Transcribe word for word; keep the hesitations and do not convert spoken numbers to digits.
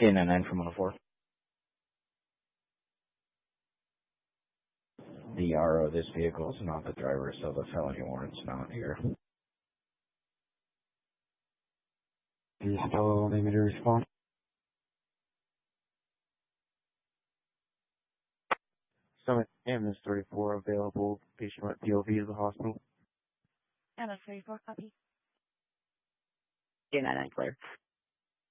K nine nine from one oh four. The R O of this vehicle is not the driver, so the felony warrant's not here. Do you still need me to respond? Summit M S thirty-four available. Patient at P O V to the hospital. M S thirty-four, copy. K nine nine clear.